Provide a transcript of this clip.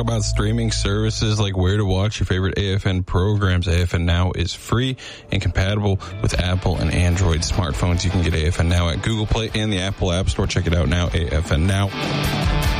about streaming services like where to watch your favorite AFN programs. AFN Now is free and compatible with Apple and Android smartphones. You can get AFN Now at Google Play and the Apple App Store. Check it out now, AFN Now.